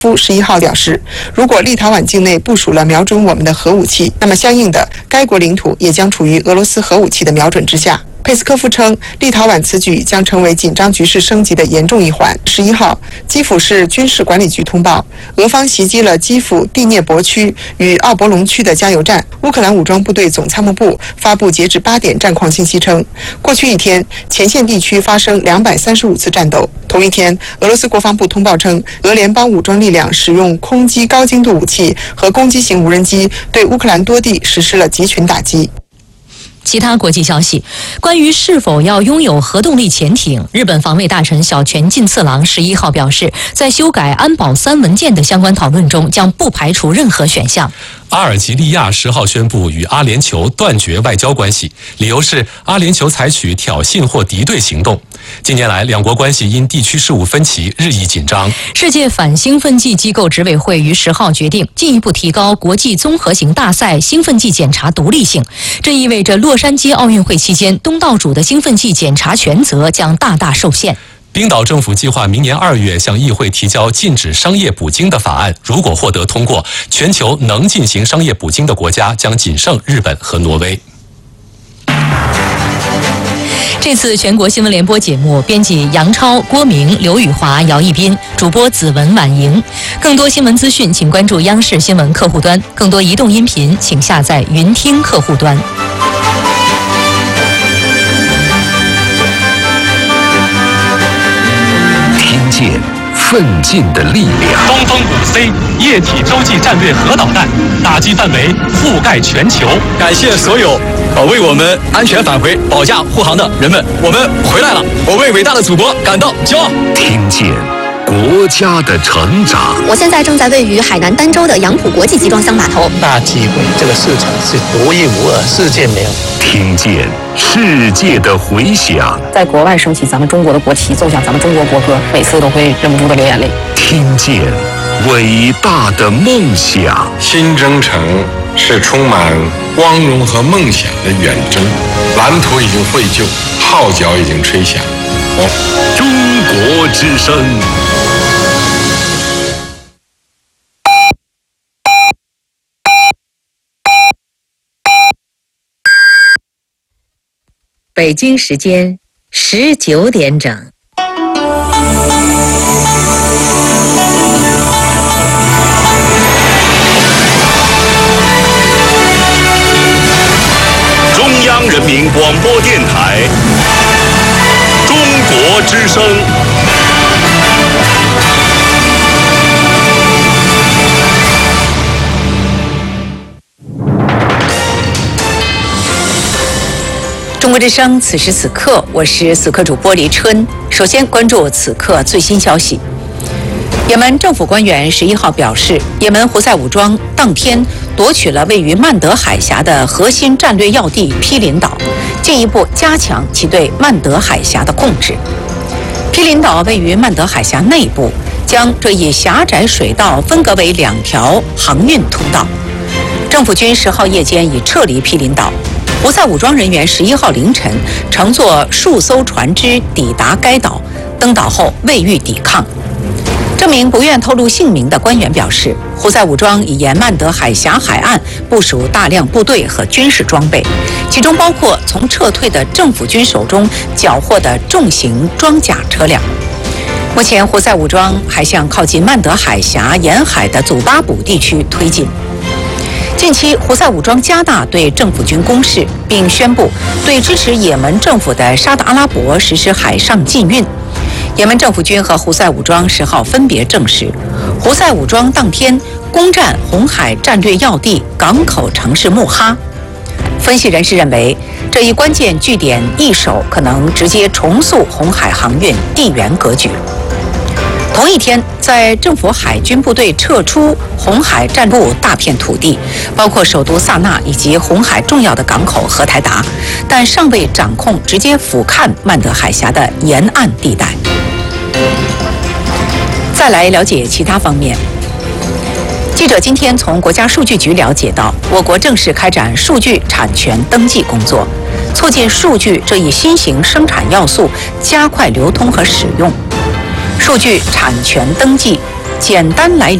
夫11号表示，如果立陶宛境内部署了瞄准我们的核武器，那么相应的，该国领土也将处于俄罗斯核武器的瞄准之下。佩斯科夫称，立陶宛此举将成为紧张局势升级的严重一环。11号，基辅市军事管理局通报，俄方袭击了基辅第聂伯区与奥博隆区的加油站。乌克兰武装部队总参谋部发布截至8点战况信息称，过去一天，前线地区发生235次战斗。同一天，俄罗斯国防部通报称，俄联邦武装力量使用空击高精度武器和攻击型无人机对乌克兰多地实施了集群打击。 其他国际消息，关于是否要拥有核动力潜艇，日本防卫大臣小泉进次郎11号表示，在修改安保3文件的相关讨论中，将不排除任何选项。 阿尔及利亚10号宣布与阿联酋断绝外交关系，理由是阿联酋采取挑衅或敌对行动。近年来，两国关系因地区事务分歧日益紧张。 世界反兴奋剂机构执委会于10号决定进一步提高国际综合型大赛兴奋剂检查独立性，这意味着洛杉矶奥运会期间东道主的兴奋剂检查权责将大大受限。 冰岛政府计划明年2月向议会提交禁止商业捕鲸的法案，如果获得通过，全球能进行商业捕鲸的国家将仅剩日本和挪威。 这次全国新闻联播节目，编辑杨超、郭明、刘宇华、姚一斌，主播子文、婉莹。更多新闻资讯，请关注央视新闻客户端；更多移动音频，请下载云听客户端。 听见奋进的力量。 东风5C 液体洲际战略核导弹打击范围覆盖全球。 感谢所有为我们安全返回保驾护航的人们，我们回来了，我为伟大的祖国感到骄傲。 听见国家的成长。 我现在正在位于海南儋州的杨浦国际集装箱码头。 大机会，这个市场是独一无二，世界没有。 听见世界的回响。 在国外升起咱们中国的国旗，奏响咱们中国国歌，每次都会忍不住的流眼泪。 听见伟大的梦想。 新征程是充满光荣和梦想的远征，蓝图已经绘就，号角已经吹响。 中国之声。 北京时间19点整。 中央人民广播电台，中国之声。 中国之声，此时此刻，我是此刻主播黎春。首先关注此刻最新消息。也门政府官员11号表示，也门胡塞武装当天夺取了位于曼德海峡的核心战略要地毗邻岛，进一步加强其对曼德海峡的控制。毗邻岛位于曼德海峡内部，将这一狭窄水道分隔为2条航运通道。政府军10号夜间已撤离毗邻岛。胡塞武装人员11号凌晨乘坐数艘船只抵达该岛，登岛后未予抵抗。这名不愿透露姓名的官员表示，胡塞武装已沿曼德海峡海岸部署大量部队和军事装备，其中包括从撤退的政府军手中缴获的重型装甲车辆。目前，胡塞武装还向靠近曼德海峡沿海的祖巴卜地区推进。近期，胡塞武装加大对政府军攻势，并宣布对支持也门政府的沙特阿拉伯实施海上禁运。也门政府军和胡塞武装10号分别证实，胡塞武装当天攻占红海战略要地港口城市穆哈。分析人士认为，这一关键据点易手可能直接重塑红海航运地缘格局。同一天，在政府海军部队撤出红海战部大片土地，包括首都萨那以及红海重要的港口荷台达，但尚未掌控直接俯瞰曼德海峡的沿岸地带。再来了解其他方面。记者今天从国家数据局了解到，我国正式开展数据产权登记工作，促进数据这一新型生产要素加快流通和使用。数据产权登记简单来